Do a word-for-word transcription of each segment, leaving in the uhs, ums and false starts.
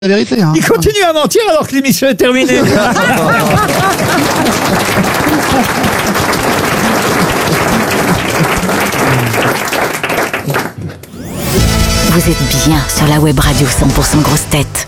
La vérité, hein. Il continue à mentir alors que l'émission est terminée. Vous êtes bien sur la web radio cent pour cent Grosses Têtes.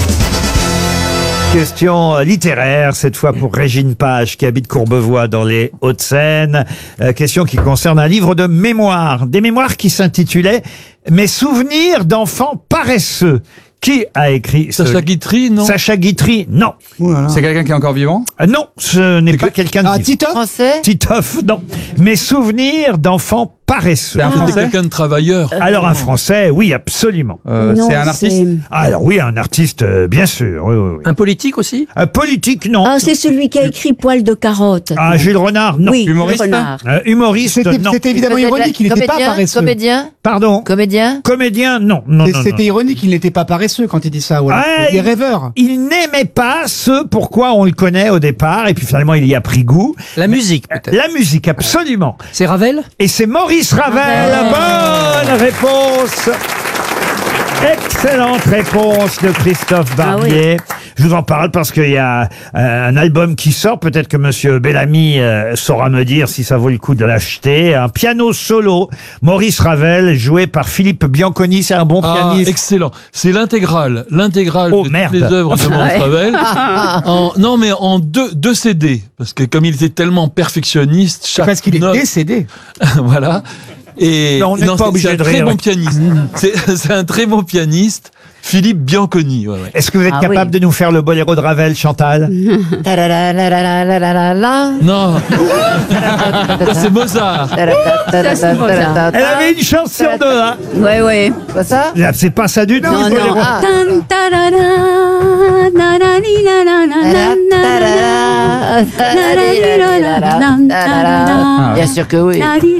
Question littéraire, cette fois pour Régine Page, qui habite Courbevoie dans les Hauts-de-Seine. Euh, question qui concerne un livre de mémoires. Des mémoires qui s'intitulaient « Mes souvenirs d'enfants paresseux ». Qui a écrit ce... Sacha Guitry, non? Sacha Guitry, non. Voilà. C'est quelqu'un qui est encore vivant? Euh, non, ce n'est pas quelqu'un de Ah, vivant. Titoff Français? Titoff, non. Mes souvenirs d'enfants paresseux. C'est un C'était Français? quelqu'un de travailleur. Alors un Français, oui, absolument. Euh, Non, c'est un artiste? Alors oui, un artiste, euh, bien sûr. Oui, oui, oui. Un politique aussi? Un politique, non. Ah, c'est celui qui a écrit Poil de carotte. Ah, Jules Renard, non. Oui, Humoriste? Renard. Euh, humoriste, C'était non. c'était évidemment Peut-être ironique, il n'était pas comédien, paresseux. Comédien? Pardon. Comédien? Comédien, non. non, non, non. C'était ironique, il n'était pas paresseux quand il dit ça. Voilà. Ah, il est il- rêveur. Il n'aimait pas ce pourquoi on le connaît au départ, et puis finalement il y a pris goût. La musique, peut-être. La musique, absolument. C'est Ravel? Et c'est Maurice Ravel. Bonne réponse. Excellente réponse de Christophe Barbier. Je vous en parle parce qu'il y a euh, un album qui sort. Peut-être que Monsieur Bellamy euh, saura me dire si ça vaut le coup de l'acheter. Un piano solo, Maurice Ravel, joué par Philippe Bianconi. C'est un bon Ah, pianiste. excellent. C'est l'intégrale, l'intégrale Oh, de merde. toutes les œuvres de Maurice Ravel. En- non, mais en deux, deux C D. Parce que comme il était tellement perfectionniste, chaque Parce qu'il est note, décédé. voilà. Et Non, on n'est pas c'est- obligé c'est un de très rire. bon pianiste. C'est c'est un très bon pianiste, Philippe Bianconi. Ouais, ouais. Est-ce que vous êtes Ah capable oui. de nous faire le boléro de Ravel, Chantal? Ta-da-da-da-da-da-da-da. Non, ça, c'est Mozart. Ta-da-da-da-da-da-da. Elle avait une chance sur deux, hein. Ouais, ouais. Pas ça? Là, c'est pas ça du tout, Non, le non. boléro. Ah. Tan, tarara, nanani, nanana, nanana, Ta-da-da-da-da-da-da-da. Bien sûr que oui.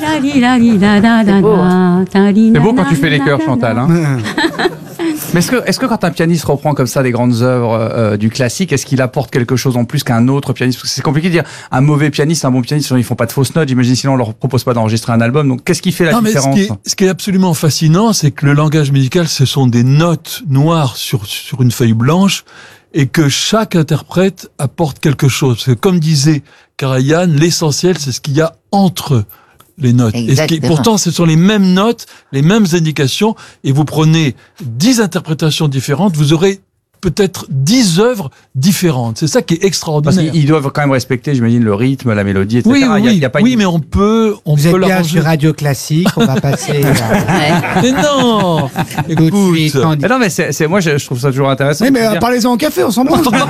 C'est beau quand tu fais les chœurs, Chantal. Hein. Mais est-ce que, est-ce que quand un pianiste reprend comme ça des grandes œuvres euh, du classique, est-ce qu'il apporte quelque chose en plus qu'un autre pianiste? Parce que c'est compliqué de dire un mauvais pianiste, un bon pianiste, ils font pas de fausses notes. J'imagine sinon on leur propose pas d'enregistrer un album. Donc qu'est-ce qui fait la Non, mais ce différence? qui, est, ce qui est absolument fascinant, c'est que le langage musical, ce sont des notes noires sur, sur une feuille blanche, et que chaque interprète apporte quelque chose. Parce que comme disait Karajan, l'essentiel, c'est ce qu'il y a entre les notes. Et, ce qui, Exactement. pourtant, ce sont les mêmes notes, les mêmes indications, et vous prenez dix interprétations différentes, vous aurez peut-être dix œuvres différentes. C'est ça qui est Parce extraordinaire. qu'ils doivent quand même respecter, j'imagine, le rythme, la mélodie, et cetera. Oui, Il y a- oui, il y a pas oui, une- mais on peut, on Vous peut êtes bien l'arranger. sur Radio Classique, on va passer euh, Mais non, tout de suite. écoute. en- Mais non, mais c'est, c'est- moi, je, je trouve ça toujours intéressant. Oui, mais de euh, dire- parlez-en au café, on s'en branle. Tout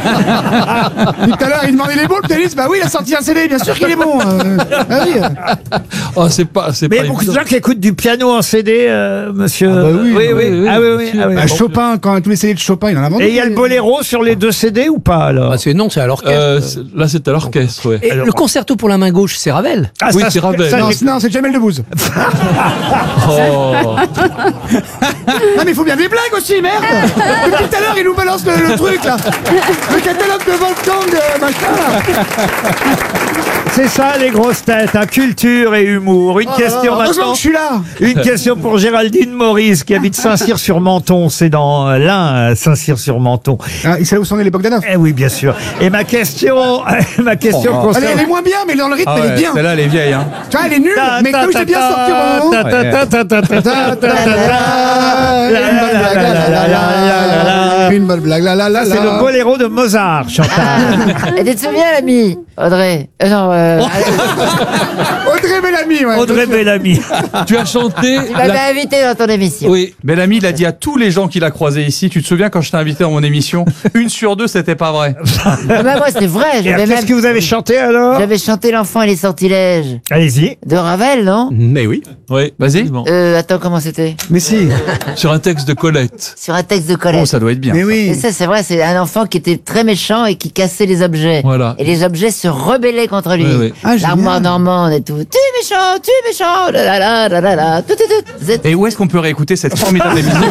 à l'heure, il demandait les bons, le pianiste. Bah oui, il a sorti un C D, bien sûr qu'il est bon. euh. Ah oui. Oh, c'est pas, c'est Mais il y pas a beaucoup de évident. gens qui écoutent du piano en C D, euh, monsieur. Ah bah oui, oui, bah oui. oui, Ah oui, oui. bien sûr. Ah oui. Bah, Bon. Chopin, quand tous les C D de Chopin, il en a vendu. Et il y a le boléro sur les deux C D ou pas alors? Ah, c'est non, c'est à l'orchestre. Euh, c'est- là, c'est à l'orchestre, ouais. Et alors- le concerto pour la main gauche, c'est Ravel. Ah, oui, ça, c'est Ravel. ça, Non, j'ai- c'est- non, c'est Jamel Debbouze. Oh. Ah, mais il faut bien des blagues aussi, merde. Depuis tout à l'heure, il nous balance le, le truc, là. Le catalogue de Wolfgang, euh, machin, là. C'est ça, les grosses têtes, hein, culture et humour. Une question Heureusement maintenant. que je suis là. Une question pour Géraldine Maurice, qui habite Saint-Cyr-sur-Menton. C'est dans euh, l'Ain, euh, Saint-Cyr-sur-Menton. Ah, il sait où sont les Bogdanov. Eh oui, bien sûr. Et ma question, ma question Oh, Elle, est- elle concerne... est moins bien, mais dans le rythme, Ah elle ouais, est bien. celle-là, elle est vieille. Hein. Tu vois, elle est nulle, Ta- mais ta- comme ta- c'est bien ta- sorti au bon moment. ta- ta- ta- ta- ta- ta- Ta- ta- ta- ta- la- la- la- la- la- la- la- la- Une bonne blague, là, là, là, C'est là. le boléro de Mozart, Chantal. Et tu te souviens, l'ami Audrey euh, Non, euh, Audrey Bellamy, ouais. Audrey Bellamy. Tu as chanté. tu m'avais la- invité dans ton émission. Oui. Bellamy, il a dit à tous les gens qu'il a croisés ici, tu te souviens quand je t'ai invité dans mon émission, une sur deux, c'était pas vrai. Ah bah moi, c'est vrai. Et J'avais Qu'est-ce même... que vous avez chanté alors? J'avais chanté L'enfant et les sortilèges Allez-y. de Ravel, non Mais oui. Oui. Vas-y. effectivement. euh, Attends, comment c'était Mais si. Sur un texte de Colette. Sur un texte de Oh, Colette. ça doit être bien. Mais Et oui. ça, c'est vrai, c'est un enfant qui était très méchant et qui cassait les objets. Voilà. Et les objets se rebellaient contre lui. Oui, oui. Ah, génial. L'armoire normande et tout. Tu es méchant, tu es méchant, là là là là là là, tout, tout, tout. Vous êtes- Et où est-ce qu'on peut réécouter cette formidable émission?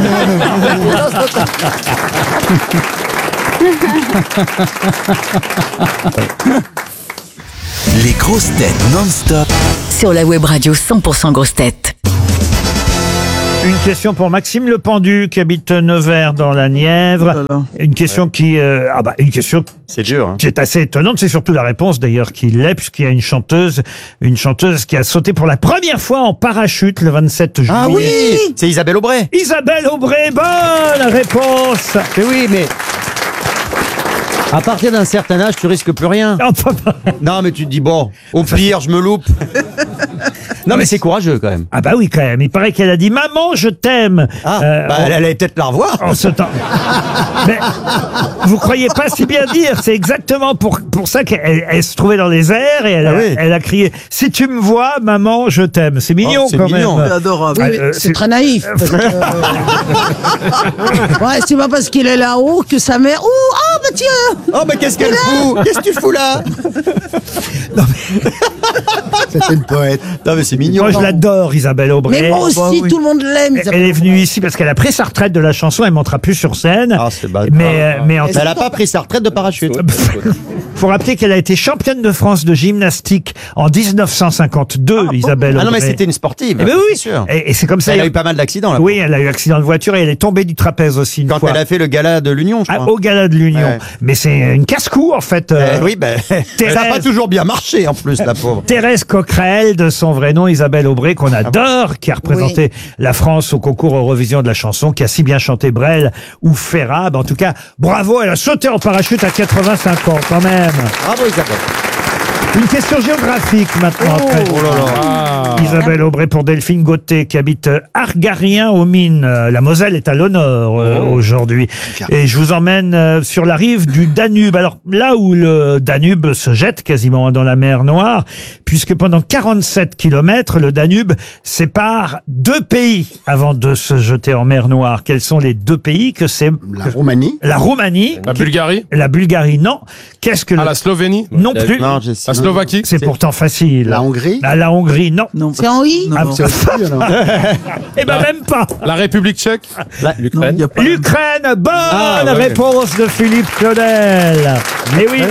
Les grosses têtes non-stop Sur la web radio cent pour cent Grosses Têtes. Une question pour Maxime Le Pendu qui habite Nevers dans la Nièvre. Une question qui, euh, ah bah, une question C'est dur. Hein. qui est assez étonnante. C'est surtout la réponse d'ailleurs qui l'est, puisqu'il y a une chanteuse, une chanteuse qui a sauté pour la première fois en parachute le vingt-sept juillet. Ah oui, c'est Isabelle Aubray. Isabelle Aubray, bonne réponse. Mais oui, mais à partir d'un certain âge, tu risques plus rien. Non, mais tu te dis bon, au pire, je me loupe. Non, mais c'est courageux quand même. Ah bah oui, quand même. Il paraît qu'elle a dit « Maman, je t'aime Ah, euh, bah, en- elle allait peut-être la revoir. en ce temps. Mais vous croyez pas si bien dire. C'est exactement pour, pour ça qu'elle elle se trouvait dans les airs et elle a, Ah oui. elle a crié « Si tu me vois, maman, je t'aime ». C'est mignon Oh, c'est quand mignon. même. C'est adorable. Ah, Oui, euh, c'est très naïf. parce que, euh, ouais, c'est pas parce qu'il est là-haut que sa mère. Ouh, ah bah tiens. Oh, mais qu'est-ce qu'elle fout? Qu'est-ce que tu fous là? C'est une poète. Non, mais c'est mignon. Moi, je l'adore, Isabelle Aubray. Mais moi aussi, bah oui. tout le monde l'aime. Elle elle est venue ici parce qu'elle a pris sa retraite de la chanson. Elle montera plus sur scène. Ah, c'est bad. mais, euh, mais en Mais elle a pas pris sa retraite de parachute. faut rappeler qu'elle a été championne de France de gymnastique en dix-neuf cent cinquante-deux, Isabelle Aubray. Ah non, mais c'était une sportive. Eh ben oui, c'est sûr. Et, et c'est comme ça. Elle a eu pas mal d'accidents là. Oui, elle a eu accident de voiture et elle est tombée du trapèze aussi une Quand fois. elle a fait le gala de l'Union, je Ah, crois. au gala de l'Union. Ouais. Mais c'est une casse-cou en fait. euh, Eh oui, ben, ça Thérèse. n'a pas toujours bien marché en plus, la pauvre. Thérèse Coquerel, de son vrai nom, Isabelle Aubray, qu'on adore, qui a représenté la France au concours Eurovision de la chanson, qui a si bien chanté Brel ou Ferrab. En tout cas, bravo, elle a sauté en parachute à quatre-vingt-cinq ans quand même. Bravo, Isabelle. Une question géographique maintenant. après. Oh là là. Isabelle Aubray pour Delphine Gauthier qui habite euh, Argarien aux Mines. Euh, La Moselle est à l'honneur euh, aujourd'hui. Et je vous emmène euh, sur la rive du Danube. Alors là où le Danube se jette quasiment dans la mer Noire, puisque pendant quarante-sept kilomètres, le Danube sépare deux pays avant de se jeter en mer Noire. Quels sont les deux pays que c'est? La Roumanie. La Roumanie. La Bulgarie. La Bulgarie, non. Qu'est-ce que Ah, le... la Slovénie. Non plus. Non, je La Slovaquie. C'est pourtant facile. La Hongrie. Ah, la Hongrie, non. Non, C'est en I. Ah, C'est aussi, alors. Eh ben même pas. La République tchèque. non, il y a pas. L'Ukraine, bonne Ah, ouais. réponse de Philippe Claudel. Eh oui.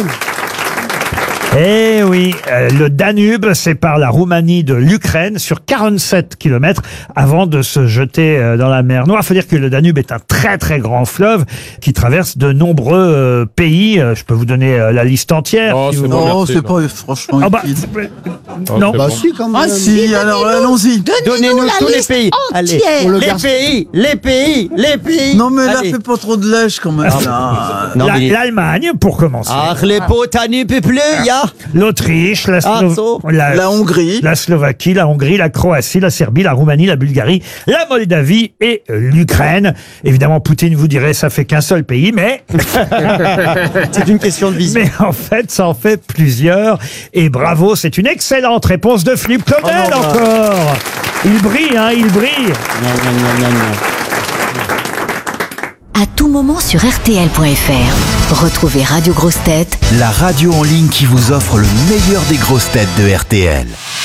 Eh oui, euh, le Danube sépare la Roumanie de l'Ukraine sur quarante-sept kilomètres avant de se jeter euh, dans la mer Noire. Il faut dire que le Danube est un très très grand fleuve qui traverse de nombreux euh, pays. Euh, je peux vous donner euh, la liste entière. Oh, si c'est vous bon. voulez. Non, merci, c'est pas franchement Ah bah, utile. Oh, non. c'est Bah bon. si, quand même. Ah, Si, alors allons-y. Donnez-nous la tous les liste pays. Allez. entière. Pour le Les garçon. pays, les pays, les pays. Non, mais là, Allez. fais pas trop de lèche quand même. là. Non, La- mais- L'Allemagne pour commencer. Ach, les potani peuplés, ya. L'Autriche, la, Ah, Slo- so. la, La Hongrie. la Slovaquie, la Hongrie, la Croatie, la Serbie, la Roumanie, la Bulgarie, la Moldavie et l'Ukraine. Évidemment, Poutine vous dirait ça fait qu'un seul pays, mais C'est une question de vision. mais en fait, ça en fait plusieurs. Et bravo, c'est une excellente réponse de Philippe Claudel Oh non, encore. Il brille, hein, il brille. Gna, gna, gna, gna, gna. À tout moment sur R T L point F R. Retrouvez Radio Grosses Têtes La radio en ligne qui vous offre le meilleur des grosses têtes de R T L.